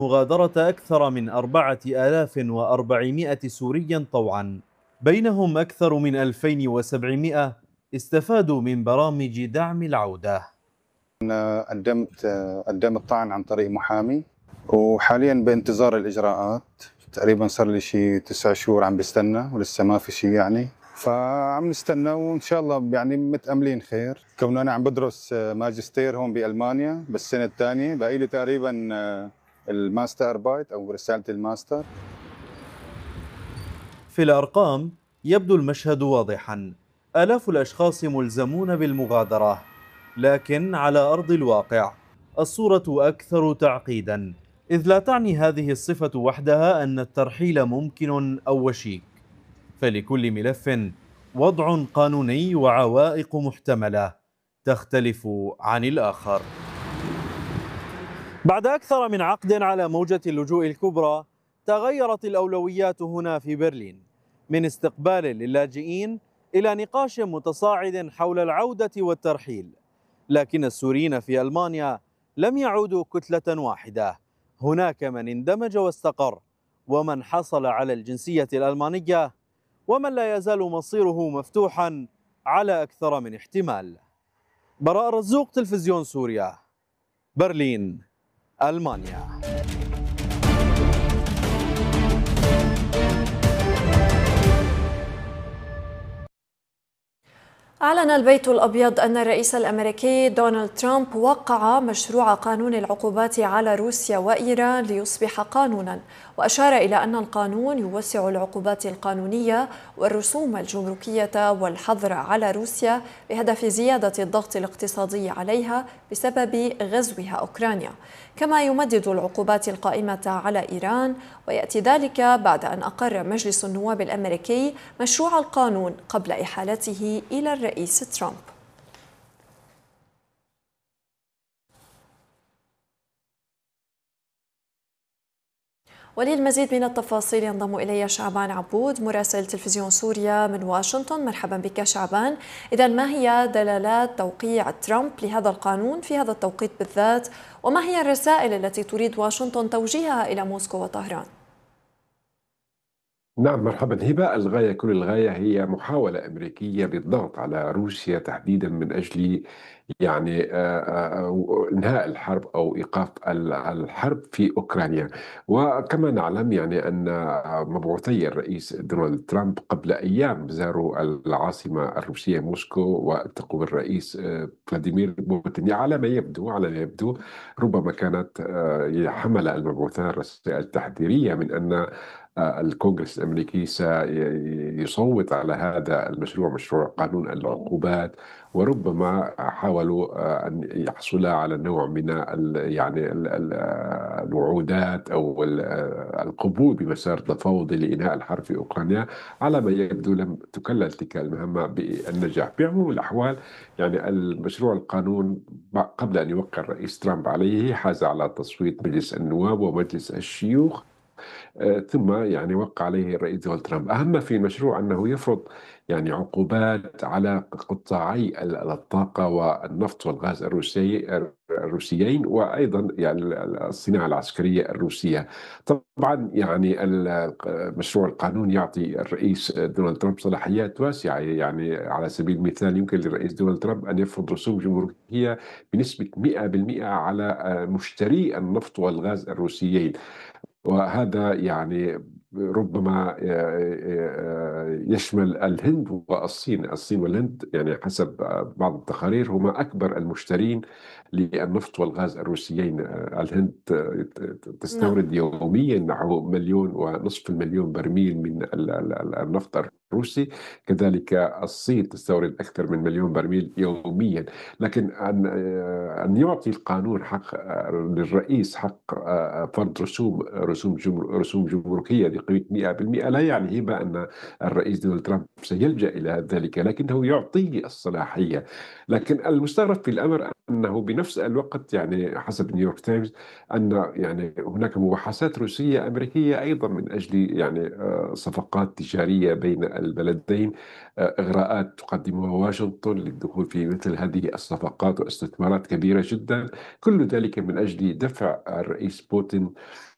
مغادرة أكثر من 4400 سوريا طوعا، بينهم أكثر من 2700 استفادوا من برامج دعم العودة. أنا قدمت طعن عن طريق محامي، وحاليا بانتظار الإجراءات. تقريبا صار لي شيء 9 شهور عم بستنى ولسه ما في شيء يعني، فعم نستنى وإن شاء الله يعني متأملين خير. كون أنا عم بدرس ماجستير هون بألمانيا بالسنة الثانية، بقي لي تقريبا الماستر بايت أو رسالة الماستر. في الأرقام يبدو المشهد واضحا، آلاف الأشخاص ملزمون بالمغادرة، لكن على أرض الواقع الصورة أكثر تعقيدا، إذ لا تعني هذه الصفة وحدها أن الترحيل ممكن أو وشيك، فلكل ملف وضع قانوني وعوائق محتملة تختلف عن الآخر. بعد أكثر من عقد على موجة اللجوء الكبرى، تغيرت الأولويات هنا في برلين، من استقبال للاجئين إلى نقاش متصاعد حول العودة والترحيل. لكن السوريين في ألمانيا لم يعودوا كتلة واحدة، هناك من اندمج واستقر، ومن حصل على الجنسية الألمانية، ومن لا يزال مصيره مفتوحا على أكثر من احتمال. براء رزوق، تلفزيون سوريا، برلين، ألمانيا. أعلن البيت الأبيض أن الرئيس الأمريكي دونالد ترامب وقع مشروع قانون العقوبات على روسيا وإيران ليصبح قانونا، وأشار إلى أن القانون يوسع العقوبات القانونية والرسوم الجمركية والحظر على روسيا بهدف زيادة الضغط الاقتصادي عليها بسبب غزوها أوكرانيا، كما يمدد العقوبات القائمة على إيران، ويأتي ذلك بعد أن أقر مجلس النواب الأمريكي مشروع القانون قبل إحالته إلى الرئيس ترامب. وللمزيد من التفاصيل ينضم إلي شعبان عبود مراسل تلفزيون سوريا من واشنطن. مرحبا بك شعبان. إذا ما هي دلالات توقيع ترامب لهذا القانون في هذا التوقيت بالذات، وما هي الرسائل التي تريد واشنطن توجيهها إلى موسكو وطهران؟ نعم، مرحبا هبة. الغاية كل الغاية هي محاولة أمريكية للضغط على روسيا تحديدا من أجل يعني إنهاء الحرب أو إيقاف الحرب في أوكرانيا. وكما نعلم يعني أن مبعوثي الرئيس دونالد ترامب قبل أيام زاروا العاصمة الروسية موسكو، والتقوا بالرئيس فلاديمير بوتين. على ما يبدو ربما كانت حمل المبعوثان الرسائل التحذيرية من أن الكونغرس الأمريكي سيصوت على هذا المشروع، مشروع قانون العقوبات، وربما حاولوا أن يحصل على نوع من الوعودات أو القبول بمسار تفاوضي لإنهاء الحرب في أوكرانيا. على ما يبدو لم تكلل تلك المهمة بالنجاح. بعموم الأحوال يعني المشروع القانون قبل أن يوقع الرئيس ترامب عليه حاز على تصويت مجلس النواب ومجلس الشيوخ، ثم يعني وقع عليه الرئيس دونالد ترامب. أهم في المشروع أنه يفرض يعني عقوبات على قطاعي الطاقة والنفط والغاز الروسيين، وأيضا يعني الصناعة العسكرية الروسية. طبعا يعني مشروع القانون يعطي الرئيس دونالد ترامب صلاحيات واسعة. يعني على سبيل المثال يمكن للرئيس دونالد ترامب أن يفرض رسوم جمركية بنسبة 100% على مشتري النفط والغاز الروسيين، وهذا يعني ربما يشمل الهند والصين. الصين والهند يعني حسب بعض التقارير هما أكبر المشترين للنفط والغاز الروسيين. الهند تستورد يوميا نحو 1.5 مليون برميل من النفط الروسي، كذلك الصين تستورد أكثر من 1 مليون برميل يوميا. لكن أن يعطي القانون حق للرئيس حق فرض رسوم جمركية بقيمة 100% لا يعني هبة أن الرئيس دونالد ترامب سيلجأ إلى ذلك، لكنه يعطيه الصلاحية. لكن المستغرب في الأمر أنه بنفس الوقت يعني حسب نيويورك تايمز أن يعني هناك مباحثات روسية أمريكية أيضا من أجل يعني صفقات تجارية بين البلدين، إغراءات تقدمها واشنطن للدخول في مثل هذه الصفقات واستثمارات كبيرة جدا. كل ذلك من أجل دفع الرئيس بوتين